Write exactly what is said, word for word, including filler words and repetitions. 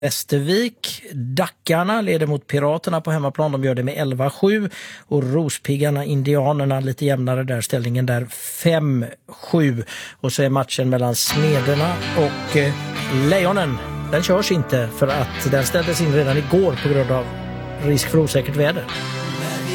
Västervik. Dackarna leder mot Piraterna på hemmaplan. De gör det med elva sju. Och Rospiggarna, Indianerna, lite jämnare där. Ställningen där fem sju. Och så är matchen mellan Smederna och eh, Lejonen. Den körs inte för att den ställdes in redan igår på grund av risk för osäkert väder.